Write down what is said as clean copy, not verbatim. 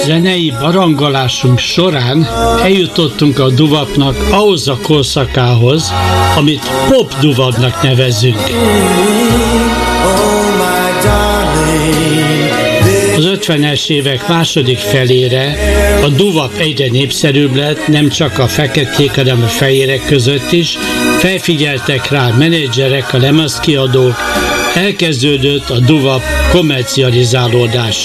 Zenei barangolásunk során eljutottunk a duvapnak ahhoz a korszakához, amit pop duvapnak nevezünk. Az 50-es évek második felére a duvap egyre népszerűbb lett, nem csak a feketék, hanem a fehérek között is. Felfigyeltek rá a menedzserek, a lemezkiadók, elkezdődött a duvap kommercializálódása.